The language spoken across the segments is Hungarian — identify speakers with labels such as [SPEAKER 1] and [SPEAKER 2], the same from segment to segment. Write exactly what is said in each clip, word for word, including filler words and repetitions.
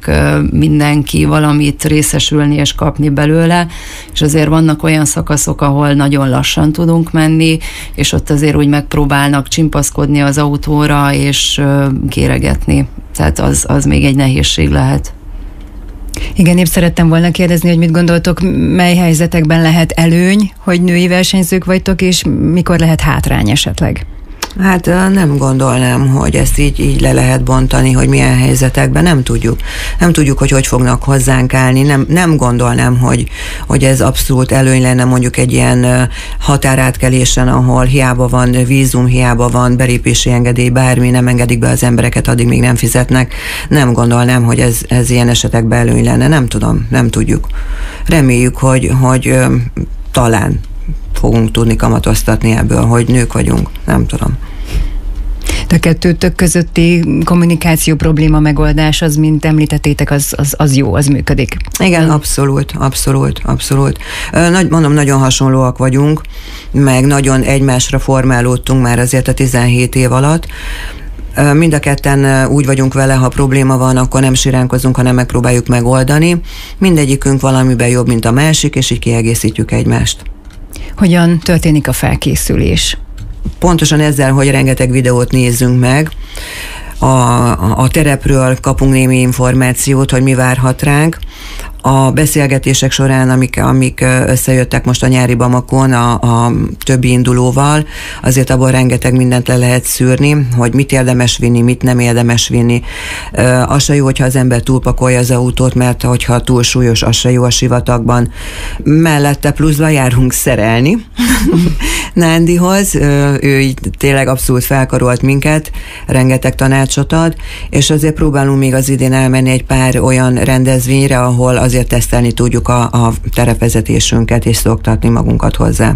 [SPEAKER 1] szeretnének mindenki valamit részesülni és kapni belőle, és azért vannak olyan szakaszok, ahol nagyon lassan tudunk menni, és ott azért úgy megpróbálnak csimpaszkodni az autóra, és kéregetni. Tehát az, az még egy nehézség lehet.
[SPEAKER 2] Igen, épp szerettem volna kérdezni, hogy mit gondoltok, mely helyzetekben lehet előny, hogy női versenyzők vagytok, és mikor lehet hátrány esetleg?
[SPEAKER 3] Hát nem gondolnám, hogy ezt így, így le lehet bontani, hogy milyen helyzetekben, nem tudjuk. Nem tudjuk, hogy hogy fognak hozzánk állni, nem, nem gondolnám, hogy, hogy ez abszolút előny lenne mondjuk egy ilyen határátkelésen, ahol hiába van vízum, hiába van belépési engedély, bármi, nem engedik be az embereket, addig még nem fizetnek. Nem gondolnám, hogy ez, ez ilyen esetekben előny lenne, nem tudom, nem tudjuk. Reméljük, hogy, hogy talán fogunk tudni kamatoztatni ebből, hogy nők vagyunk, nem tudom.
[SPEAKER 2] A kettőtök közötti kommunikáció probléma megoldás, az, mint említettétek, az, az, az jó, az működik.
[SPEAKER 3] Igen, abszolút, abszolút, abszolút. Nagy, mondom, nagyon hasonlóak vagyunk, meg nagyon egymásra formálódtunk már azért a tizenhét év alatt. Mind a ketten úgy vagyunk vele, ha probléma van, akkor nem siránkozunk, hanem megpróbáljuk megoldani. Mindegyikünk valamiben jobb, mint a másik, és így kiegészítjük egymást.
[SPEAKER 2] Hogyan történik a felkészülés?
[SPEAKER 3] Pontosan ezzel, hogy rengeteg videót nézzünk meg, a, a terepről kapunk némi információt, hogy mi várhat ránk. A beszélgetések során, amik, amik összejöttek most a nyári Bamakon a, a többi indulóval, azért abból rengeteg mindent le lehet szűrni, hogy mit érdemes vinni, mit nem érdemes vinni. E, az se jó, hogyha az ember túlpakolja az autót, mert hogyha túl súlyos, az se jó a sivatagban. Mellette pluszba járunk szerelni Nándihoz, ő így tényleg abszolút felkarolt minket, rengeteg tanácsot ad, és azért próbálunk még az idén elmenni egy pár olyan rendezvényre, ahol az azért tesztelni tudjuk a, a terepvezetésünket, és szoktatni magunkat hozzá.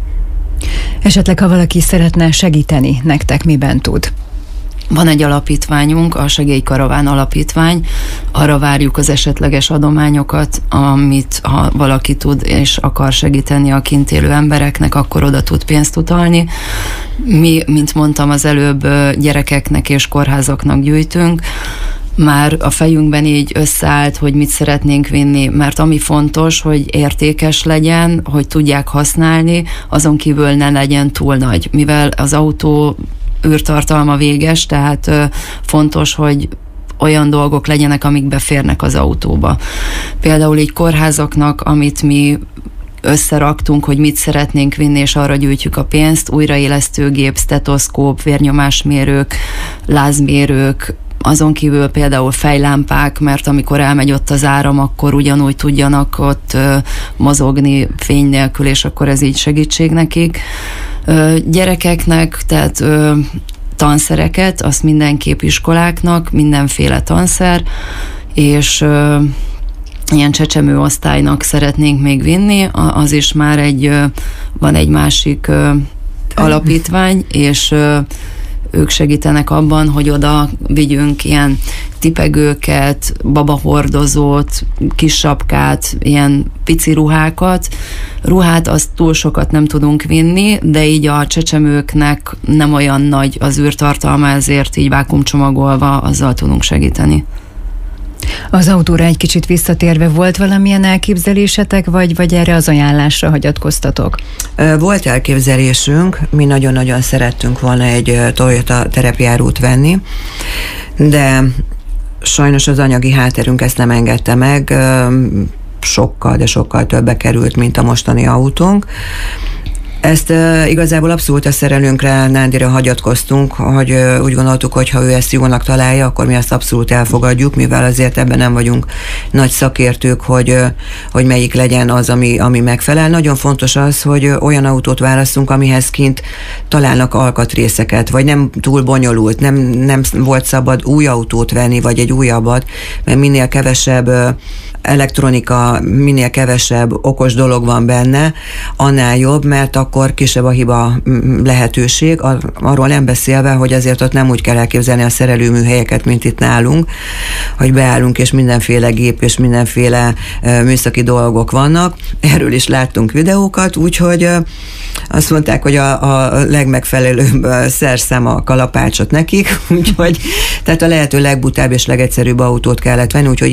[SPEAKER 2] Esetleg, ha valaki szeretne segíteni nektek, miben tud?
[SPEAKER 1] Van egy alapítványunk, a Segélykaraván Alapítvány, arra várjuk az esetleges adományokat, amit ha valaki tud és akar segíteni a kint élő embereknek, akkor oda tud pénzt utalni. Mi, mint mondtam az előbb, gyerekeknek és kórházaknak gyűjtünk. Már a fejünkben így összeállt, hogy mit szeretnénk vinni, mert ami fontos, hogy értékes legyen, hogy tudják használni, azon kívül ne legyen túl nagy. Mivel az autó űrtartalma véges, tehát ö, fontos, hogy olyan dolgok legyenek, amik beférnek az autóba. Például így kórházaknak, amit mi összeraktunk, hogy mit szeretnénk vinni, és arra gyűjtjük a pénzt, újraélesztőgép, stetoszkóp, vérnyomásmérők, lázmérők, azon kívül például fejlámpák, mert amikor elmegy ott az áram, akkor ugyanúgy tudjanak ott ö, mozogni fény nélkül, és akkor ez így segítség nekik. Ö, gyerekeknek, tehát ö, tanszereket, azt mindenképp iskoláknak, mindenféle tanszer, és ö, ilyen csecsemő osztálynak szeretnénk még vinni, az is már egy, ö, van egy másik ö, alapítvány, és ö, ők segítenek abban, hogy oda vigyünk ilyen tipegőket, babahordozót, kis sapkát, ilyen pici ruhákat. Ruhát azt túl sokat nem tudunk vinni, de így a csecsemőknek nem olyan nagy az űrtartalma, ezért így vákuumcsomagolva azzal tudunk segíteni.
[SPEAKER 2] Az autóra egy kicsit visszatérve, volt valamilyen elképzelésetek, vagy, vagy erre az ajánlásra hagyatkoztatok?
[SPEAKER 3] Volt elképzelésünk, mi nagyon-nagyon szerettünk volna egy Toyota terepjárót venni, de sajnos az anyagi hátterünk ezt nem engedte meg, sokkal, de sokkal többe került, mint a mostani autónk. Ezt uh, igazából abszolút a szerelőnkre, Nándira hagyatkoztunk, hogy uh, úgy gondoltuk, hogy ha ő ezt jónak találja, akkor mi ezt abszolút elfogadjuk, mivel azért ebben nem vagyunk nagy szakértők, hogy, uh, hogy melyik legyen az, ami, ami megfelel. Nagyon fontos az, hogy uh, olyan autót választunk, amihez kint találnak alkatrészeket, vagy nem túl bonyolult, nem, nem volt szabad új autót venni, vagy egy újabbat, mert minél kevesebb uh, elektronika, minél kevesebb okos dolog van benne, annál jobb, mert akkor kisebb a hiba lehetőség, arról nem beszélve, hogy azért ott nem úgy kell elképzelni a szerelőműhelyeket, mint itt nálunk, hogy beállunk, és mindenféle gép, és mindenféle műszaki dolgok vannak. Erről is láttunk videókat, úgyhogy azt mondták, hogy a, a legmegfelelőbb szerszám a kalapácsot nekik, úgyhogy tehát a lehető legbutább és legegyszerűbb autót kellett venni, úgyhogy